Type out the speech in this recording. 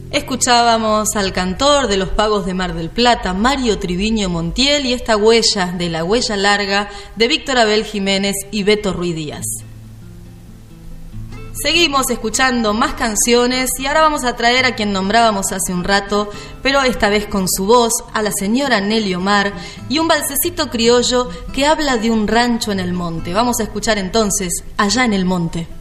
Escuchábamos al cantor de los Pagos de Mar del Plata, Mario Triviño Montiel, y esta huella de La Huella Larga de Víctor Abel Jiménez y Beto Ruiz Díaz. Seguimos escuchando más canciones y ahora vamos a traer a quien nombrábamos hace un rato, pero esta vez con su voz, a la señora Nelly Omar y un valsecito criollo que habla de un rancho en el monte. Vamos a escuchar entonces Allá en el Monte.